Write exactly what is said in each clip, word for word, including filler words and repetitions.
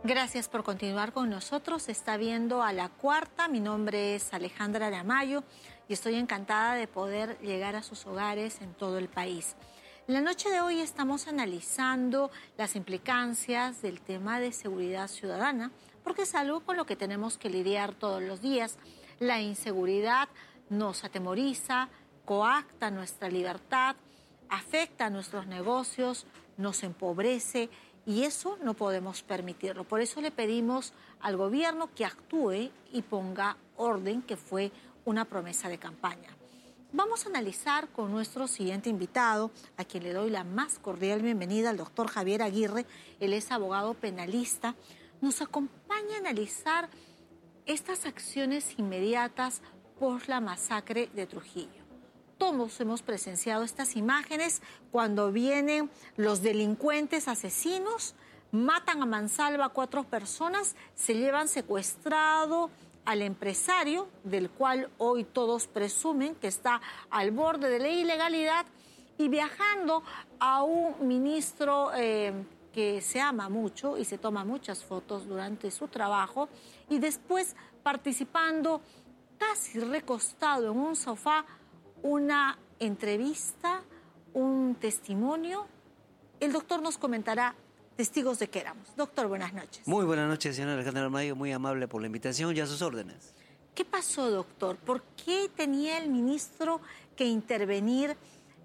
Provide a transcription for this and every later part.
Gracias por continuar con nosotros. Se está viendo a la cuarta. Mi nombre es Alejandra Aramayo y estoy encantada de poder llegar a sus hogares en todo el país. En la noche de hoy estamos analizando las implicancias del tema de seguridad ciudadana, porque es algo con lo que tenemos que lidiar todos los días. La inseguridad nos atemoriza, coacta nuestra libertad, afecta a nuestros negocios, nos empobrece y eso no podemos permitirlo. Por eso le pedimos al gobierno que actúe y ponga orden, que fue una promesa de campaña. Vamos a analizar con nuestro siguiente invitado, a quien le doy la más cordial bienvenida, al doctor Javier Aguirre. Él es abogado penalista. Nos acompaña a analizar estas acciones inmediatas por la masacre de Trujillo. Todos hemos presenciado estas imágenes cuando vienen los delincuentes asesinos, matan a mansalva a cuatro personas, se llevan secuestrado al empresario, del cual hoy todos presumen que está al borde de la ilegalidad, y viajando a un ministro eh, que se ama mucho y se toma muchas fotos durante su trabajo, y después participando casi recostado en un sofá, una entrevista, un testimonio. El doctor nos comentará testigos de qué éramos. Doctor, buenas noches. Muy buenas noches, señora Alejandra Aramayo, muy amable por la invitación y a sus órdenes. ¿Qué pasó, doctor? ¿Por qué tenía el ministro que intervenir?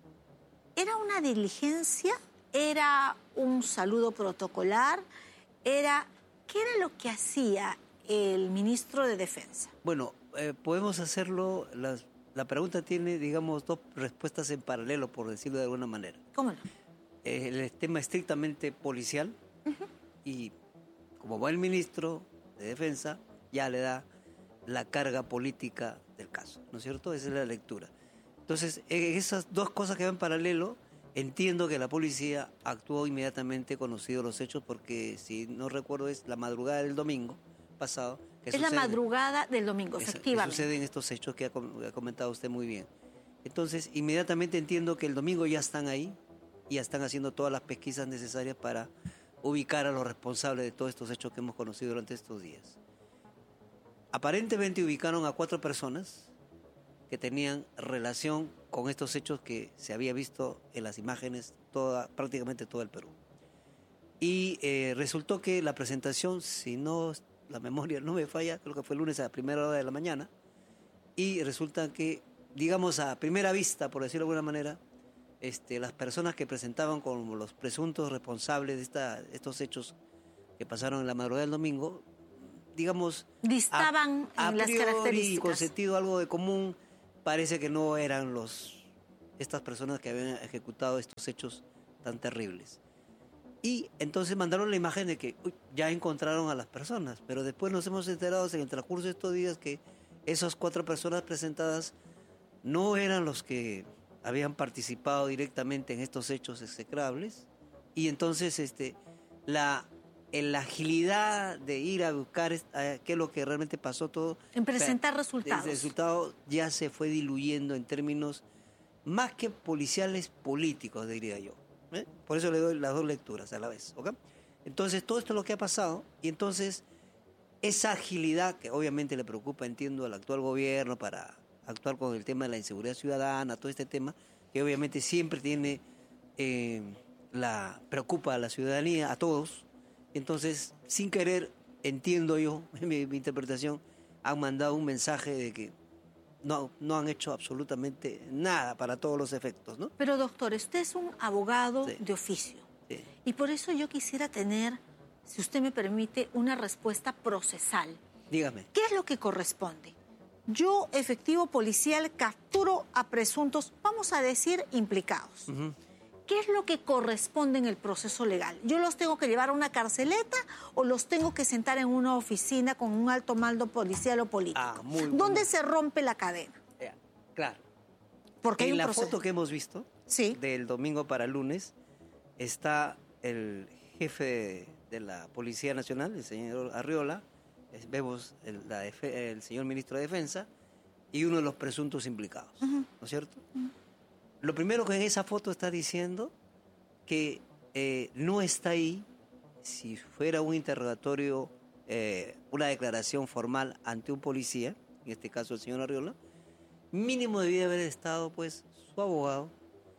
¿Era una diligencia? ¿Era un saludo protocolar? ¿Era qué era lo que hacía el ministro de Defensa? Bueno, eh, podemos hacerlo, las, la pregunta tiene, digamos, dos respuestas en paralelo, por decirlo de alguna manera. ¿Cómo no? Eh, el tema estrictamente policial, uh-huh. Y como va el ministro de Defensa, ya le da la carga política del caso, ¿no es cierto? Esa es la lectura. Entonces, en esas dos cosas que van en paralelo, entiendo que la policía actuó inmediatamente conocidos los hechos, porque si no recuerdo es la madrugada del domingo pasado. Es sucede, la madrugada del domingo, es, efectivamente. Que suceden estos hechos que ha, que ha comentado usted muy bien. Entonces, inmediatamente entiendo que el domingo ya están ahí y ya están haciendo todas las pesquisas necesarias para ubicar a los responsables de todos estos hechos que hemos conocido durante estos días. Aparentemente ubicaron a cuatro personas que tenían relación con estos hechos que se había visto en las imágenes toda, prácticamente todo el Perú. Y eh, resultó que la presentación, si no la memoria no me falla, creo que fue el lunes a la primera hora de la mañana, y resulta que, digamos a primera vista, por decirlo de alguna manera, este, las personas que presentaban como los presuntos responsables de esta, estos hechos que pasaron en la madrugada del domingo, digamos, distaban a, en a las priori, características. Con sentido algo de común, parece que no eran los estas personas que habían ejecutado estos hechos tan terribles. Y entonces mandaron la imagen de que uy, ya encontraron a las personas, pero después nos hemos enterado en el transcurso de estos días que esas cuatro personas presentadas no eran los que habían participado directamente en estos hechos execrables, y entonces este, la, la agilidad de ir a buscar eh, qué es lo que realmente pasó todo. En presentar o sea, resultados. El resultado ya se fue diluyendo en términos más que policiales, políticos, diría yo. ¿eh? Por eso le doy las dos lecturas a la vez. ¿okay? Entonces, todo esto es lo que ha pasado, y entonces esa agilidad que obviamente le preocupa, entiendo, al actual gobierno para actuar con el tema de la inseguridad ciudadana, todo este tema, que obviamente siempre tiene, eh, la preocupa a la ciudadanía, a todos. Entonces, sin querer, entiendo yo, mi, mi interpretación, han mandado un mensaje de que no, no han hecho absolutamente nada para todos los efectos, ¿no? Pero doctor, usted es un abogado sí. de oficio. Sí. Y por eso yo quisiera tener, si usted me permite, una respuesta procesal. Dígame. ¿Qué es lo que corresponde? Yo, efectivo policial, capturo a presuntos, vamos a decir, implicados. Uh-huh. ¿Qué es lo que corresponde en el proceso legal? ¿Yo los tengo que llevar a una carceleta o los tengo que sentar en una oficina con un alto mando policial o político? Ah, muy ¿Dónde bueno. se rompe la cadena? Yeah, claro. Porque hay en un la proceso. foto que hemos visto, sí. del domingo para el lunes, está el jefe de la Policía Nacional, el señor Arriola, vemos el, la, el señor ministro de Defensa y uno de los presuntos implicados, uh-huh. ¿no es cierto? Uh-huh. Lo primero que en esa foto está diciendo que eh, no está ahí si fuera un interrogatorio, eh, una declaración formal ante un policía, en este caso el señor Arriola, mínimo debía haber estado pues su abogado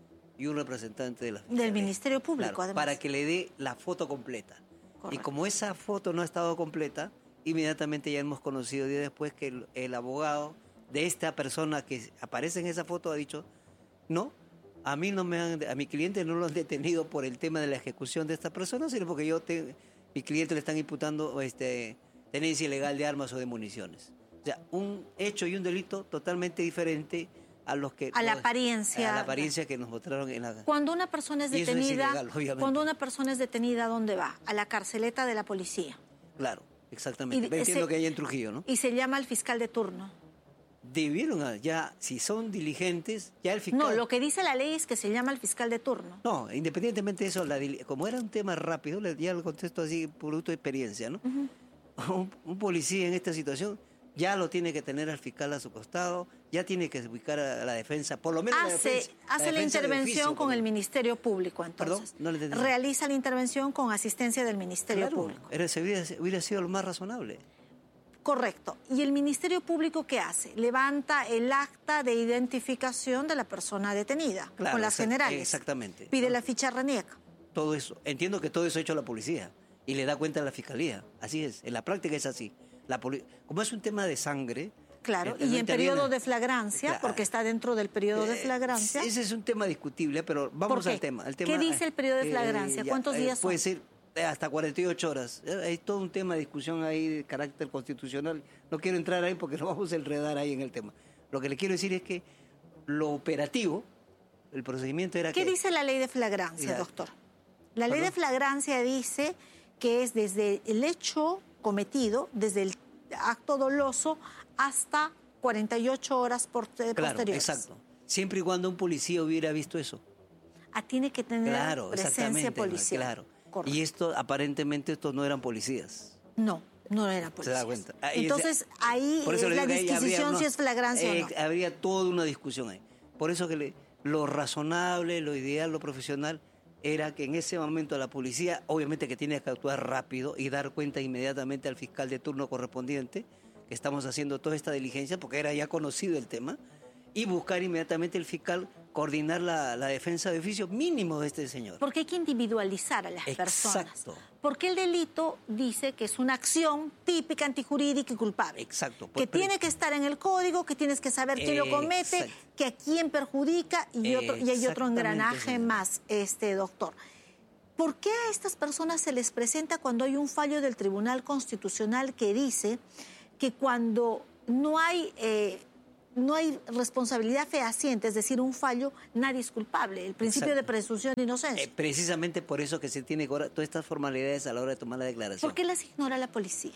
y un representante de la Fiscalía. Del Ministerio Público, claro, además. para que le dé la foto completa. Correcto. Y como esa foto no ha estado completa, inmediatamente ya hemos conocido días después que el, el abogado de esta persona que aparece en esa foto ha dicho, no, a mí no me han, a mi cliente no lo han detenido por el tema de la ejecución de esta persona, sino porque yo te, mi cliente le están imputando este, tenencia ilegal de armas o de municiones. O sea, un hecho y un delito totalmente diferente a los que... A la apariencia. A la apariencia que nos mostraron en la... Cuando una persona es Y eso es detenida, ilegal, obviamente. cuando una persona es detenida, ¿a dónde va? A la carceleta de la policía. Claro, exactamente. Y Entiendo ese- que hay en Trujillo, ¿no? Y se llama al fiscal de turno. Debieron a- ya, si son diligentes, ya el fiscal... No, lo que dice la ley es que se llama al fiscal de turno. No, independientemente de eso, la dili- como era un tema rápido, le- ya lo contesto así, producto de experiencia, ¿no? un, un policía en esta situación ya lo tiene que tener al fiscal a su costado, ya tiene que ubicar a la defensa, por lo menos la Hace, defensa. hace la, defensa de intervención oficio, con por el lo- Ministerio Público, entonces. Perdón, no le entendí. Realiza la intervención con asistencia del Ministerio Claro, Público. era, se hubiera, hubiera sido lo más razonable. Correcto. ¿Y el Ministerio Público qué hace? Levanta el acta de identificación de la persona detenida, Claro, con las exact- generales. exactamente. Pide ¿no? la ficha RANIEC. Todo eso. Entiendo que todo eso ha hecho la policía y le da cuenta a la fiscalía. Así es, en la práctica es así. La poli- Como es un tema de sangre... Claro, eh, y no en interviene- periodo de flagrancia, Claro. porque está dentro del periodo de Eh, flagrancia. Ese es un tema discutible, pero vamos ¿Por qué? al tema, al ¿Qué tema. dice el periodo de eh, flagrancia? ya, ¿Cuántos eh, días Puede son? ser eh, hasta cuarenta y ocho horas. Eh, Hay todo un tema de discusión ahí de carácter constitucional. No quiero entrar ahí porque nos vamos a enredar ahí en el tema. Lo que le quiero decir es que lo operativo, el procedimiento era ¿Qué que... dice la ley de flagrancia, Ya. doctor? La ley de ¿Perdón? flagrancia dice que es desde el hecho cometido, desde el acto doloso, hasta cuarenta y ocho horas por, eh, Claro, posteriores. exacto. Siempre y cuando un policía hubiera visto eso. Ah, tiene que tener Claro, presencia exactamente. policial. Claro. Correcto. Y esto, aparentemente, estos no eran policías. No, no era policía. Se da cuenta. Ahí es- Entonces, ahí Por es eso le la digo que ahí habría disquisición una- si es flagrancia eh, o no. Habría toda una discusión ahí. Por eso que le- lo razonable, lo ideal, lo profesional, era que en ese momento la policía, obviamente que tiene que actuar rápido y dar cuenta inmediatamente al fiscal de turno correspondiente que estamos haciendo toda esta diligencia, porque era ya conocido el tema, y buscar inmediatamente el fiscal coordinar la, la defensa de oficio mínimo de este señor. Porque hay que individualizar a las personas. Exacto. Porque el delito dice que es una acción típica, antijurídica y culpable. Exacto. Que Por- tiene que estar en el código, que tienes que saber quién lo comete, Exacto. que a quién perjudica y, otro, y hay otro Exactamente, engranaje señora. más, este doctor. ¿Por qué a estas personas se les presenta cuando hay un fallo del Tribunal Constitucional que dice que cuando no hay... Eh, no hay responsabilidad fehaciente, es decir, un fallo, nadie es culpable. El principio Exacto. de presunción de inocencia. Eh, precisamente por eso que se tiene que ahora todas estas formalidades a la hora de tomar la declaración. ¿Por qué las ignora la policía?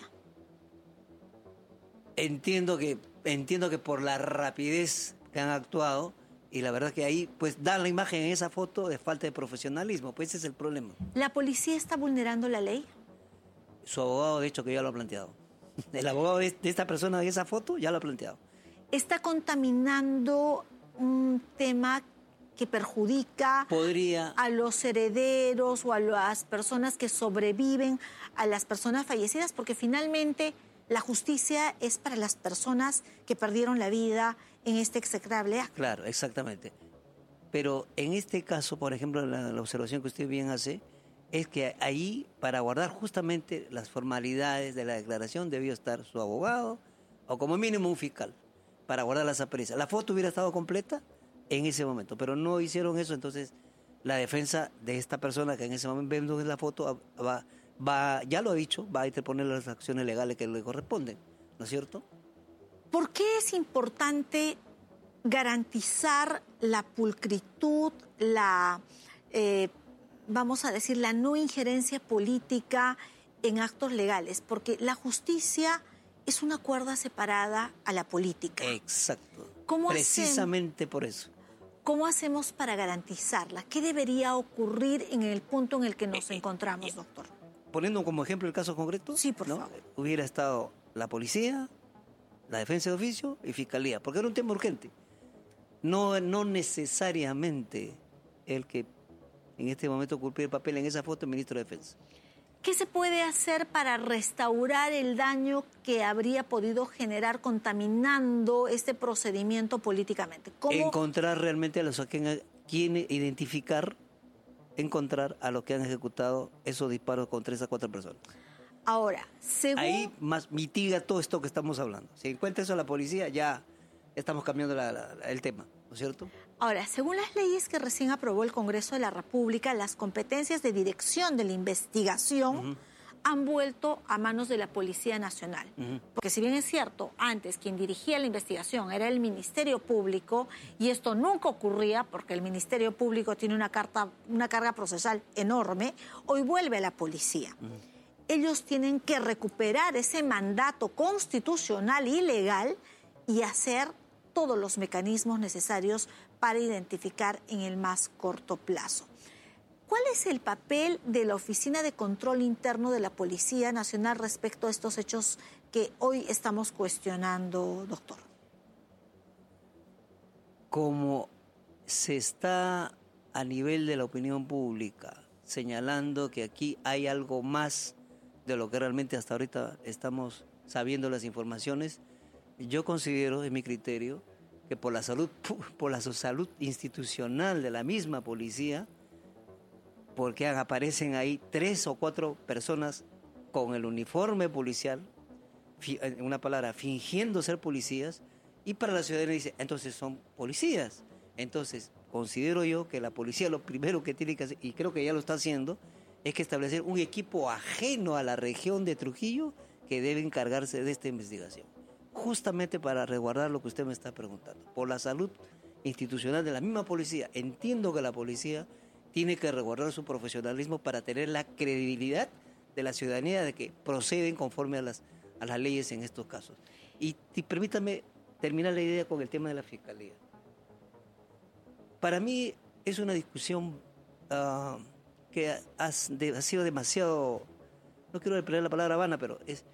Entiendo que, entiendo que por la rapidez que han actuado, y la verdad que ahí pues dan la imagen en esa foto de falta de profesionalismo, pues ese es el problema. ¿La policía está vulnerando la ley? Su abogado, de hecho, que ya lo ha planteado. El abogado de de esta persona de esa foto ya lo ha planteado. ¿Está contaminando un tema que perjudica Podría... a los herederos o a las personas que sobreviven a las personas fallecidas? Porque finalmente la justicia es para las personas que perdieron la vida en este execrable acto. Claro, exactamente. Pero en este caso, por ejemplo, la, la observación que usted bien hace, es que ahí, para guardar justamente las formalidades de la declaración, debió estar su abogado o como mínimo un fiscal, para guardar las apariencias. La foto hubiera estado completa en ese momento, pero no hicieron eso, entonces la defensa de esta persona que en ese momento viendo la foto va, va, ya lo ha dicho, va a interponer las acciones legales que le corresponden, ¿no es cierto? ¿Por qué es importante garantizar la pulcritud, la, eh, vamos a decir, la no injerencia política en actos legales? Porque la justicia es una cuerda separada a la política. Exacto. ¿Cómo Precisamente por eso. ¿Cómo hacemos para garantizarla? ¿Qué debería ocurrir en el punto en el que nos Eh, encontramos, eh, doctor? Poniendo como ejemplo el caso concreto, Sí, por ¿no? favor. Hubiera estado la policía, la defensa de oficio y fiscalía, porque era un tema urgente. No, no necesariamente el que en este momento cumple el papel en esa foto el ministro de Defensa. ¿Qué se puede hacer para restaurar el daño que habría podido generar contaminando este procedimiento políticamente? ¿Cómo? Encontrar realmente a los que quién identificar, encontrar a los que han ejecutado esos disparos con tres a cuatro personas. Ahora, según... Ahí más mitiga todo esto que estamos hablando. Si encuentra eso a la policía, ya estamos cambiando la, la, el tema, ¿no es cierto? Ahora, según las leyes que recién aprobó el Congreso de la República, las competencias de dirección de la investigación uh-huh. han vuelto a manos de la Policía Nacional. Uh-huh. Porque si bien es cierto, antes quien dirigía la investigación era el Ministerio Público, y esto nunca ocurría porque el Ministerio Público tiene una, carta, una carga procesal enorme, hoy vuelve a la policía. Uh-huh. Ellos tienen que recuperar ese mandato constitucional y legal y hacer todos los mecanismos necesarios para identificar en el más corto plazo. ¿Cuál es el papel de la Oficina de Control Interno de la Policía Nacional respecto a estos hechos que hoy estamos cuestionando, doctor? Como se está a nivel de la opinión pública señalando que aquí hay algo más de lo que realmente hasta ahorita estamos sabiendo las informaciones, yo considero, en mi criterio, que por la salud, por la salud institucional de la misma policía, porque aparecen ahí tres o cuatro personas con el uniforme policial, en una palabra, fingiendo ser policías, y para la ciudadanía dice, entonces son policías. Entonces, considero yo que la policía lo primero que tiene que hacer, y creo que ya lo está haciendo, es que establecer un equipo ajeno a la región de Trujillo que debe encargarse de esta investigación. Justamente para resguardar lo que usted me está preguntando, por la salud institucional de la misma policía. Entiendo que la policía tiene que resguardar su profesionalismo para tener la credibilidad de la ciudadanía de que proceden conforme a las, a las leyes en estos casos. Y, y permítame terminar la idea con el tema de la fiscalía. Para mí es una discusión uh, que ha, ha, ha sido demasiado, no quiero emplear la palabra vana, pero es...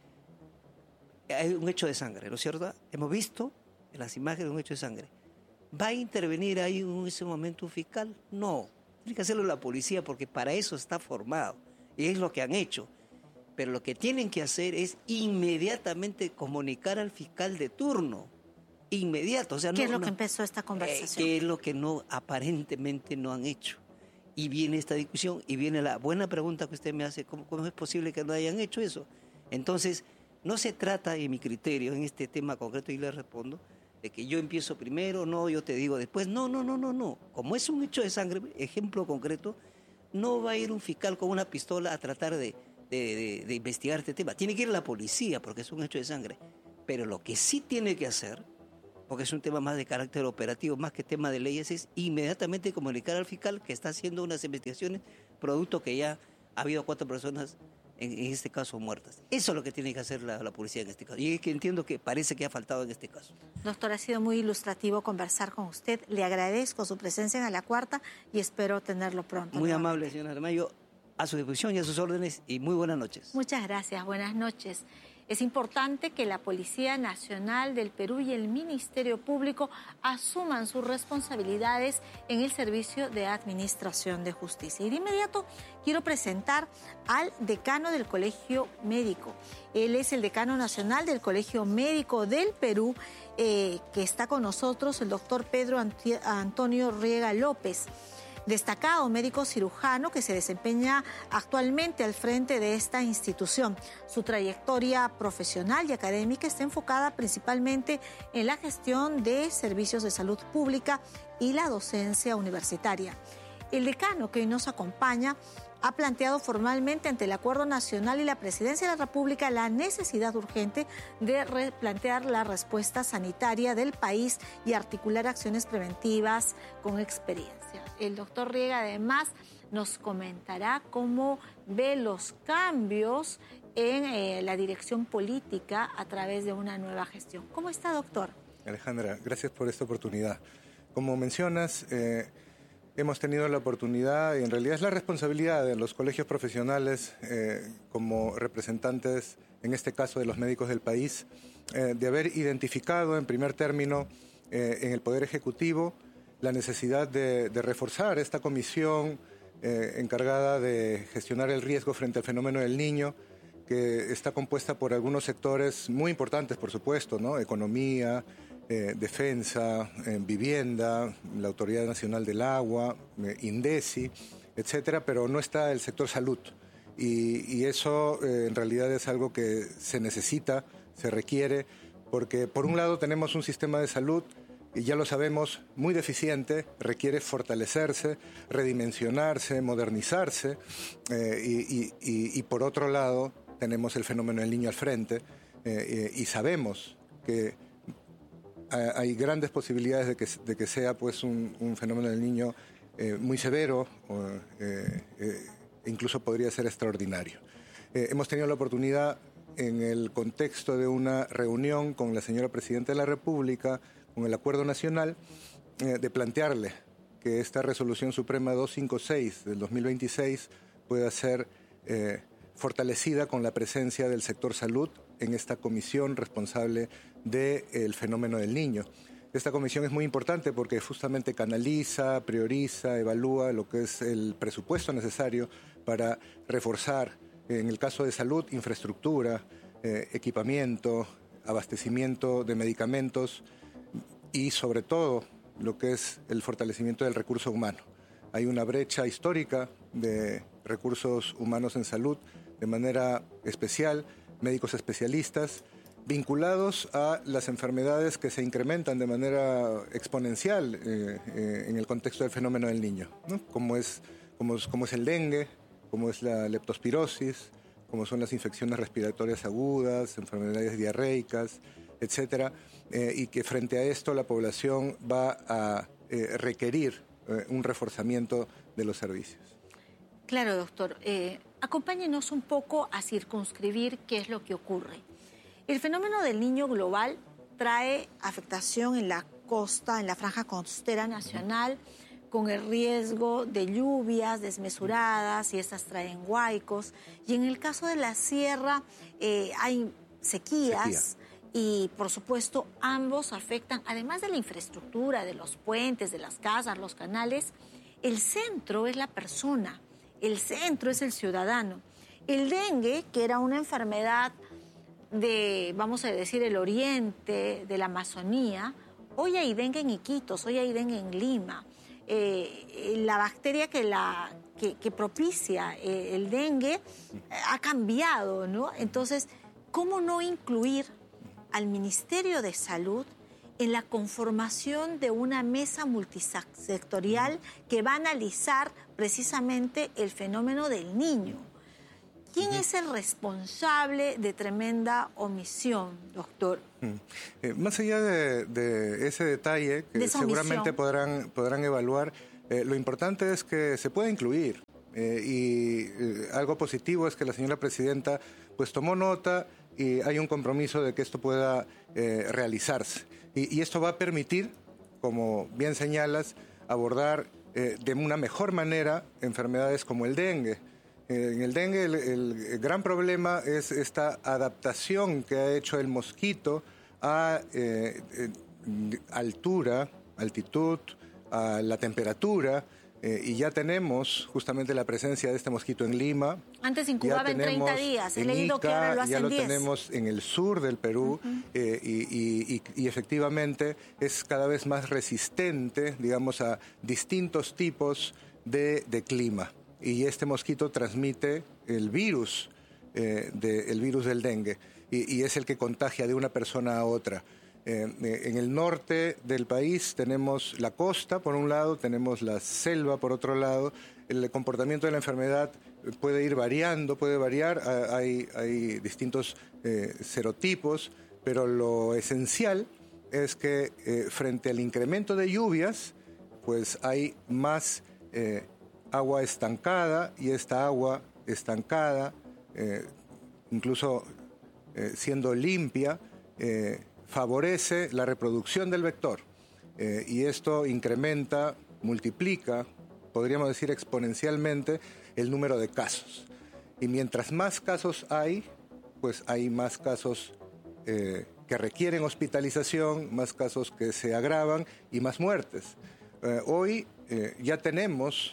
hay un hecho de sangre, ¿no es cierto? Hemos visto en las imágenes un hecho de sangre. ¿Va a intervenir ahí en ese momento un fiscal? No. Tiene que hacerlo la policía porque para eso está formado. Y es lo que han hecho. Pero lo que tienen que hacer es inmediatamente comunicar al fiscal de turno. Inmediato. O sea, ¿Qué no, es lo no, que empezó esta conversación? Eh, ¿Qué es lo que no, aparentemente no han hecho? Y viene esta discusión y viene la buena pregunta que usted me hace. ¿Cómo, cómo es posible que no hayan hecho eso? Entonces... no se trata, en mi criterio, en este tema concreto, y le respondo, de que yo empiezo primero, no, yo te digo después. No, no, no, no, no. Como es un hecho de sangre, ejemplo concreto, no va a ir un fiscal con una pistola a tratar de, de, de, de investigar este tema. Tiene que ir la policía, porque es un hecho de sangre. Pero lo que sí tiene que hacer, porque es un tema más de carácter operativo, más que tema de leyes, es inmediatamente comunicar al fiscal que está haciendo unas investigaciones, producto que ya ha habido cuatro personas en este caso muertas. Eso es lo que tiene que hacer la, la policía en este caso. Y es que entiendo que parece que ha faltado en este caso. Doctor, ha sido muy ilustrativo conversar con usted. Le agradezco su presencia en La Cuarta y espero tenerlo pronto. Muy nuevamente. Amable, señora Aramayo. A su disposición y a sus órdenes, y muy buenas noches. Muchas gracias, buenas noches. Es importante que la Policía Nacional del Perú y el Ministerio Público asuman sus responsabilidades en el servicio de administración de justicia. Y de inmediato quiero presentar al decano del Colegio Médico. Él es el decano nacional del Colegio Médico del Perú, eh, que está con nosotros, el doctor Pedro Antonio Riega López. Destacado médico cirujano que se desempeña actualmente al frente de esta institución. Su trayectoria profesional y académica está enfocada principalmente en la gestión de servicios de salud pública y la docencia universitaria. El decano que hoy nos acompaña ha planteado formalmente ante el Acuerdo Nacional y la Presidencia de la República la necesidad urgente de replantear la respuesta sanitaria del país y articular acciones preventivas con experiencia. El doctor Riega además nos comentará cómo ve los cambios en eh, la dirección política a través de una nueva gestión. ¿Cómo está, doctor? Alejandra, gracias por esta oportunidad. Como mencionas, eh, hemos tenido la oportunidad, y en realidad es la responsabilidad de los colegios profesionales eh, como representantes, en este caso de los médicos del país, eh, de haber identificado en primer término eh, en el Poder Ejecutivo la necesidad de, de reforzar esta comisión eh, encargada de gestionar el riesgo frente al fenómeno del Niño, que está compuesta por algunos sectores muy importantes, por supuesto, ¿no? Economía, eh, defensa, eh, vivienda, la Autoridad Nacional del Agua, eh, INDECI, etcétera, pero no está el sector salud. Y, y eso eh, en realidad es algo que se necesita, se requiere, porque por un lado tenemos un sistema de salud, y ya lo sabemos, muy deficiente, requiere fortalecerse, redimensionarse, modernizarse, eh, y, y, y, y por otro lado tenemos el fenómeno del niño al frente, eh, eh, y sabemos que hay grandes posibilidades de que, de que sea pues un, un fenómeno del niño eh, muy severo, o, eh, eh, incluso podría ser extraordinario. Eh, hemos tenido la oportunidad, en el contexto de una reunión con la señora Presidenta de la República, con el Acuerdo Nacional, eh, de plantearle que esta Resolución Suprema doscientos cincuenta y seis del dos mil veintiséis pueda ser eh, fortalecida con la presencia del sector salud en esta comisión responsable del fenómeno del niño. Esta comisión es muy importante porque justamente canaliza, prioriza, evalúa lo que es el presupuesto necesario para reforzar, en el caso de salud, infraestructura, eh, equipamiento, abastecimiento de medicamentos y sobre todo lo que es el fortalecimiento del recurso humano. Hay una brecha histórica de recursos humanos en salud, de manera especial, médicos especialistas, vinculados a las enfermedades que se incrementan de manera exponencial eh, eh, en el contexto del fenómeno del niño, ¿no? Como es, como es, como es el dengue, como es la leptospirosis, como son las infecciones respiratorias agudas, enfermedades diarreicas, etcétera, eh, y que frente a esto la población va a eh, requerir eh, un reforzamiento de los servicios. Claro, doctor. Eh, acompáñenos un poco a circunscribir qué es lo que ocurre. El fenómeno del niño global trae afectación en la costa, en la franja costera nacional, con el riesgo de lluvias desmesuradas, y estas traen huaicos. Y en el caso de la sierra eh, hay sequías. Sequía. Y, por supuesto, ambos afectan, además de la infraestructura, de los puentes, de las casas, los canales, el centro es la persona, el centro es el ciudadano. El dengue, que era una enfermedad de, vamos a decir, el oriente, de la Amazonía, hoy hay dengue en Iquitos, hoy hay dengue en Lima. Eh, la bacteria que, la, que, que propicia eh, el dengue eh, ha cambiado, ¿no? Entonces, ¿cómo no incluir al Ministerio de Salud en la conformación de una mesa multisectorial que va a analizar precisamente el fenómeno del niño? ¿Quién es el responsable de tremenda omisión, doctor? Eh, más allá de, de ese detalle, que de seguramente podrán, podrán evaluar, eh, lo importante es que se pueda incluir. Eh, y eh, algo positivo es que la señora Presidenta pues tomó nota y hay un compromiso de que esto pueda eh, realizarse. Y, y esto va a permitir, como bien señalas, abordar eh, de una mejor manera enfermedades como el dengue. Eh, en el dengue el, el gran problema es esta adaptación que ha hecho el mosquito a eh, eh, altura, altitud, a la temperatura. Eh, y ya tenemos justamente la presencia de este mosquito en Lima. Antes incubaba en treinta días, he leído Ica, que ahora lo hacen ya lo diez. Tenemos en el sur del Perú, uh-huh. eh, y, y, y efectivamente es cada vez más resistente, digamos, a distintos tipos de, de clima. Y este mosquito transmite el virus, eh, de, el virus del dengue, y, y es el que contagia de una persona a otra. Eh, eh, en el norte del país tenemos la costa, por un lado, tenemos la selva, por otro lado. El comportamiento de la enfermedad puede ir variando, puede variar, hay, hay distintos eh, serotipos, pero lo esencial es que eh, frente al incremento de lluvias, pues hay más eh, agua estancada, y esta agua estancada, eh, incluso eh, siendo limpia, eh, favorece la reproducción del vector, eh, y esto incrementa, multiplica, podríamos decir exponencialmente, el número de casos. Y mientras más casos hay, pues hay más casos eh, que requieren hospitalización, más casos que se agravan y más muertes. Eh, hoy eh, ya tenemos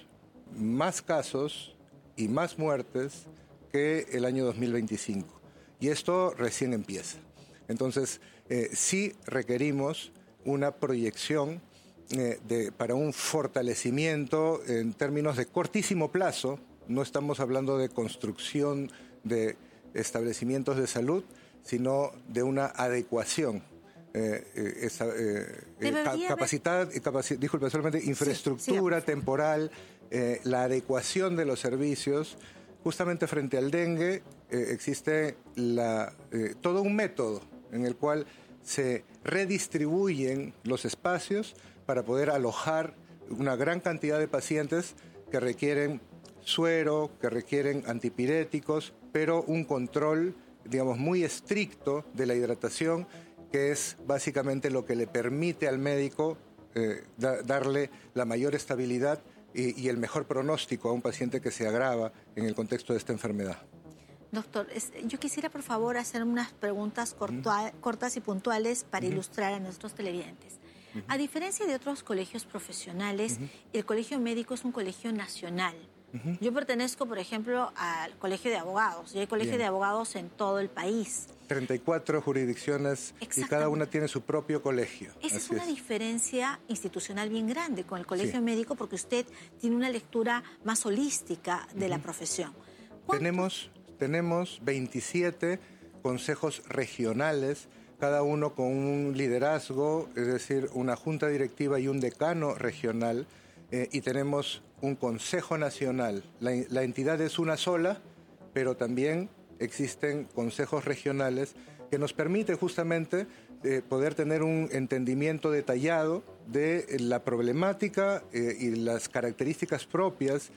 más casos y más muertes que el año dos mil veinticinco. Y esto recién empieza. Entonces, eh, sí requerimos una proyección eh, de, para un fortalecimiento en términos de cortísimo plazo. No estamos hablando de construcción de establecimientos de salud, sino de una adecuación. Eh, eh, esa, eh, eh, ca capacidad, capaci disculpe, solamente infraestructura sí, sí, temporal, eh, la adecuación de los servicios. Justamente frente al dengue eh, existe la, eh, todo un método en el cual se redistribuyen los espacios para poder alojar una gran cantidad de pacientes que requieren suero, que requieren antipiréticos, pero un control, digamos, muy estricto de la hidratación, que es básicamente lo que le permite al médico eh, da, darle la mayor estabilidad y, y el mejor pronóstico a un paciente que se agrava en el contexto de esta enfermedad. Doctor, yo quisiera por favor hacer unas preguntas cortua, uh-huh. cortas y puntuales para uh-huh. ilustrar a nuestros televidentes. Uh-huh. A diferencia de otros colegios profesionales, uh-huh. el Colegio Médico es un colegio nacional. Uh-huh. Yo pertenezco, por ejemplo, al Colegio de Abogados, y hay colegio Bien. de abogados en todo el país. treinta y cuatro jurisdicciones y cada una tiene su propio colegio. Esa Así es una es. diferencia institucional bien grande con el Colegio sí. Médico, porque usted tiene una lectura más holística de uh-huh. la profesión. Tenemos, tenemos veintisiete consejos regionales, cada uno con un liderazgo, es decir, una junta directiva y un decano regional, eh, y tenemos un consejo nacional. La, la entidad es una sola, pero también existen consejos regionales que nos permite justamente eh, poder tener un entendimiento detallado de eh, la problemática eh, y las características propias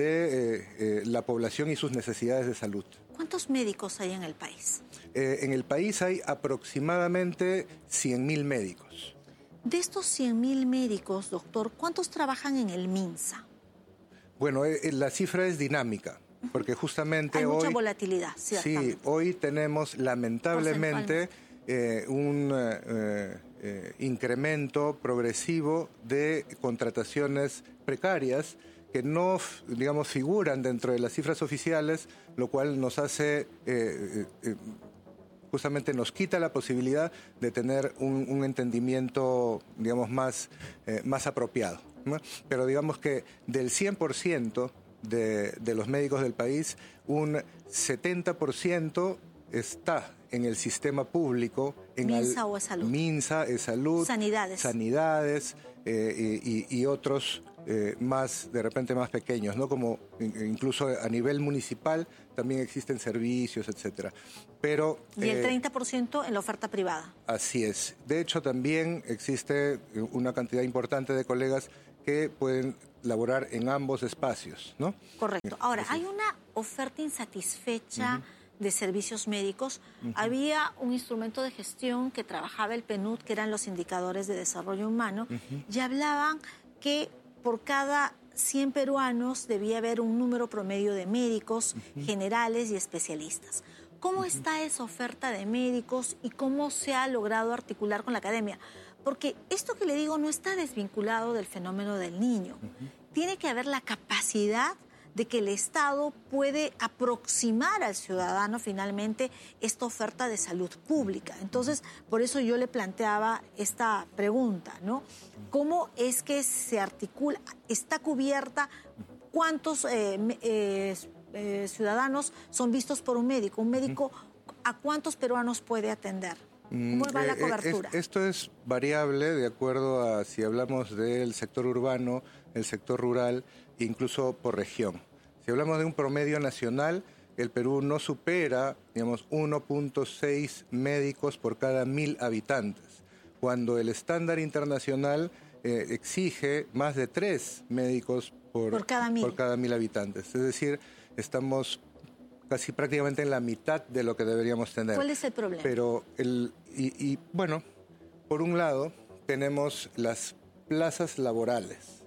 de eh, eh, la población y sus necesidades de salud. ¿Cuántos médicos hay en el país? Eh, en el país hay aproximadamente cien mil médicos. De estos cien mil médicos, doctor, ¿cuántos trabajan en el MINSA? Bueno, eh, la cifra es dinámica. Porque justamente hay hoy... mucha volatilidad, ciertamente. Sí, hoy tenemos lamentablemente eh, un eh, eh, incremento progresivo de contrataciones precarias que no, digamos, figuran dentro de las cifras oficiales, lo cual nos hace, eh, eh, justamente nos quita la posibilidad de tener un, un entendimiento, digamos, más, eh, más apropiado, ¿no? Pero digamos que del cien por ciento De, de los médicos del país, un setenta por ciento está en el sistema público. En MINSA al, o Salud. MINSA, Salud. Sanidades. Sanidades eh, y, y otros eh, más, de repente más pequeños, ¿no? Como incluso a nivel municipal también existen servicios, etcétera. Pero, y el eh, treinta por ciento en la oferta privada. Así es. De hecho, también existe una cantidad importante de colegas que pueden laborar en ambos espacios, ¿no? Correcto. Ahora, hay una oferta insatisfecha uh-huh. de servicios médicos. Uh-huh. Había un instrumento de gestión que trabajaba el P N U D, que eran los indicadores de desarrollo humano, uh-huh. y hablaban que por cada cien peruanos debía haber un número promedio de médicos uh-huh. generales y especialistas. ¿Cómo uh-huh. está esa oferta de médicos y cómo se ha logrado articular con la academia? Porque esto que le digo no está desvinculado del fenómeno del niño. Uh-huh. Tiene que haber la capacidad de que el Estado puede aproximar al ciudadano finalmente esta oferta de salud pública. Entonces, por eso yo le planteaba esta pregunta, ¿no? ¿Cómo es que se articula, está cubierta, cuántos eh, eh, eh, ciudadanos son vistos por un médico? ¿Un médico a cuántos peruanos puede atender? ¿Cómo va la cobertura? Es, esto es variable de acuerdo a si hablamos del sector urbano, el sector rural, incluso por región. Si hablamos de un promedio nacional, el Perú no supera, digamos, uno punto seis médicos por cada mil habitantes, cuando el estándar internacional eh, exige más de tres médicos por, por, cada mil. por cada mil habitantes. Es decir, estamos casi prácticamente en la mitad de lo que deberíamos tener. ¿Cuál es el problema? Pero, el, y, y bueno, por un lado, tenemos las plazas laborales.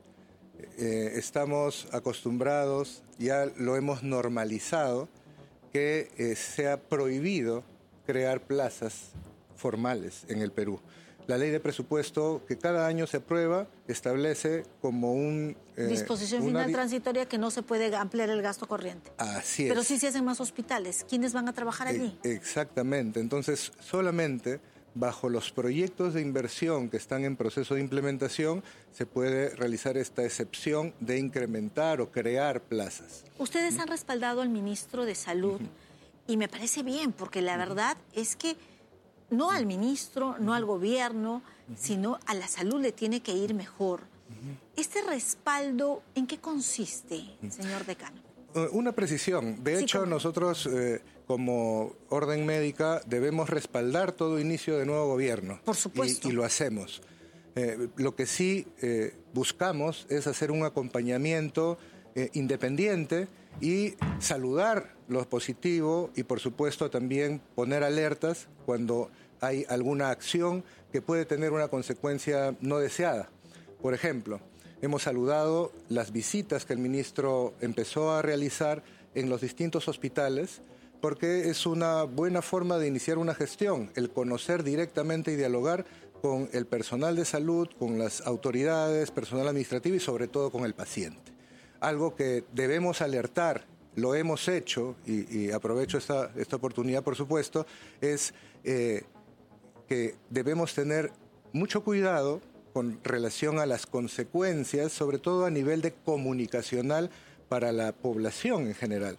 Eh, estamos acostumbrados, ya lo hemos normalizado, que eh, sea prohibido crear plazas formales en el Perú. La ley de presupuesto que cada año se aprueba establece como un... Eh, disposición final di transitoria que no se puede ampliar el gasto corriente. Así es. Pero sí se hacen más hospitales. ¿Quiénes van a trabajar allí? E exactamente. Entonces, solamente bajo los proyectos de inversión que están en proceso de implementación se puede realizar esta excepción de incrementar o crear plazas. Ustedes han respaldado al ministro de Salud uh-huh. y me parece bien, porque la verdad es que no al ministro, no al gobierno, uh-huh. sino a la salud le tiene que ir mejor. Uh-huh. ¿Este respaldo en qué consiste, señor decano? Una precisión. De hecho, sí, nosotros eh, como orden médica debemos respaldar todo inicio de nuevo gobierno. Por supuesto. Y, y lo hacemos. Eh, lo que sí eh, buscamos es hacer un acompañamiento eh, independiente y saludar lo positivo y, por supuesto, también poner alertas cuando hay alguna acción que puede tener una consecuencia no deseada. Por ejemplo, hemos saludado las visitas que el ministro empezó a realizar en los distintos hospitales porque es una buena forma de iniciar una gestión, el conocer directamente y dialogar con el personal de salud, con las autoridades, personal administrativo y sobre todo con el paciente. Algo que debemos alertar, lo hemos hecho y, y aprovecho esta, esta oportunidad por supuesto, es eh, que debemos tener mucho cuidado con relación a las consecuencias, sobre todo a nivel de comunicacional para la población en general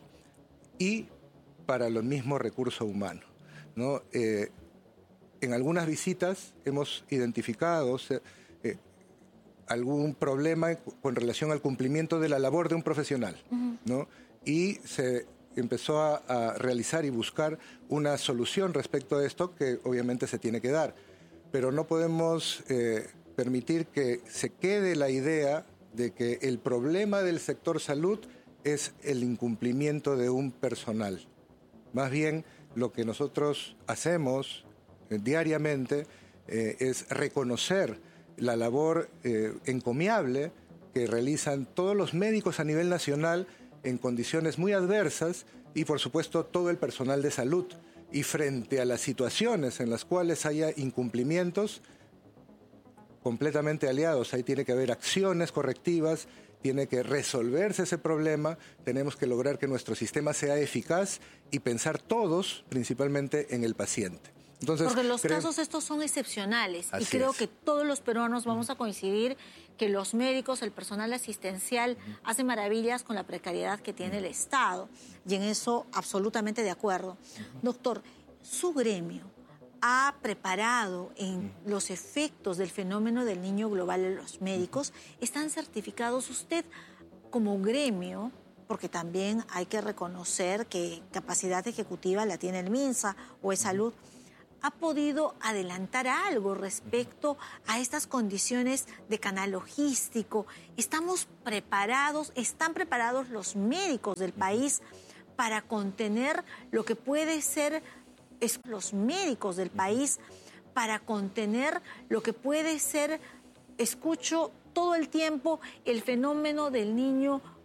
y para los mismos recursos humanos, ¿no? Eh, en algunas visitas hemos identificado eh, algún problema con relación al cumplimiento de la labor de un profesional, uh-huh. ¿no? Y se empezó a, a realizar y buscar una solución respecto a esto que obviamente se tiene que dar, pero no podemos eh, permitir que se quede la idea de que el problema del sector salud es el incumplimiento de un personal. Más bien, lo que nosotros hacemos eh, diariamente eh, es reconocer la labor eh, encomiable que realizan todos los médicos a nivel nacional en condiciones muy adversas y, por supuesto, todo el personal de salud. Y frente a las situaciones en las cuales haya incumplimientos, completamente aliados. Ahí tiene que haber acciones correctivas, tiene que resolverse ese problema, tenemos que lograr que nuestro sistema sea eficaz y pensar todos, principalmente, en el paciente. Entonces, porque los creo... casos estos son excepcionales Así y creo es. que todos los peruanos vamos a coincidir que los médicos, el personal asistencial uh-huh. hace maravillas con la precariedad que tiene uh-huh. el Estado y en eso absolutamente de acuerdo. Uh-huh. Doctor, su gremio ha preparado en los efectos del fenómeno del niño global en los médicos, están certificados. Usted como gremio, porque también hay que reconocer que capacidad ejecutiva la tiene el MINSA o es salud, ¿ha podido adelantar algo respecto a estas condiciones de canal logístico? ¿Estamos preparados, están preparados los médicos del país para contener lo que puede ser es los médicos del país para contener lo que puede ser, escucho todo el tiempo, el fenómeno del niño